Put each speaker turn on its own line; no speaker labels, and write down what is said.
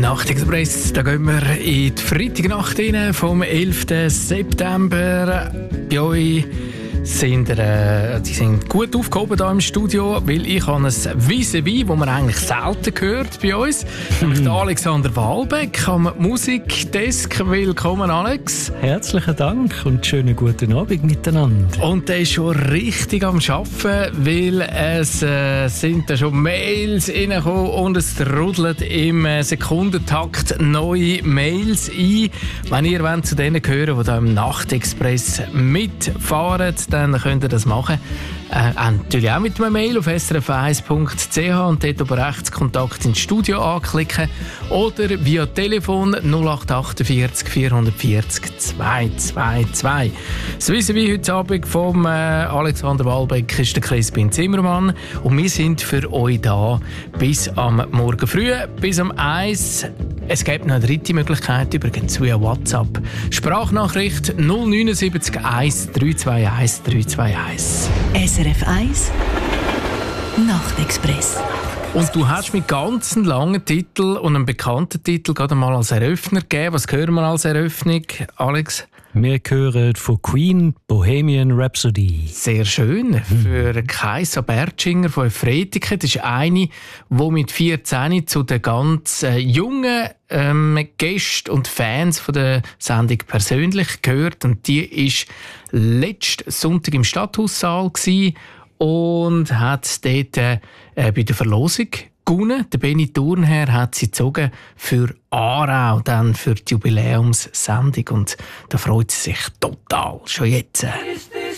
Nachtexpress, da gehen wir in die Freitagnacht rein, vom 11. September. Bei euch sind die sind gut aufgehoben hier im Studio, weil ich habe ein Vis-à-vis, das man eigentlich selten hört bei uns. Nämlich der Alexander Wahlbeck am Musikdesk. Willkommen, Alex.
Herzlichen Dank und schönen guten Abend miteinander.
Und der ist schon richtig am Arbeiten, weil es sind da schon Mails reingekommen und es trudelt im Sekundentakt neue Mails ein. Wenn ihr wollt zu denen gehören, die hier im Nachtexpress mitfahren, dann könnt ihr das machen. Natürlich auch mit einem Mail auf srf1.ch und dort oben rechts Kontakt ins Studio anklicken oder via Telefon 0848 440 222. Das wissen wir heute Abend vom Alexander Wahlbeck ist der Crispin Zimmermann und wir sind für euch da bis am Morgen früh, bis am 1. Es gibt noch eine dritte Möglichkeit, übrigens via WhatsApp. Sprachnachricht 079 1 321 321.
SRF 1 Nachtexpress.
Und du hast mit ganz einen langen Titel und einem bekannten Titel gerade mal als Eröffner gegeben. Was hören wir als Eröffnung, Alex?
Wir hören von Queen Bohemian Rhapsody.
Sehr schön. Für Kaisa Bertschinger von Efretiken. Das ist eine, die mit 14 zu den ganz jungen Gästen und Fans von der Sendung persönlich gehört. Und die war letzten Sonntag im Stadthaussaal und hat dort bei der Verlosung gewonnen. Der Benny Thurnherr hat sie gezogen für Aarau, dann für die Jubiläumssendung. Und da freut sie sich total, schon jetzt.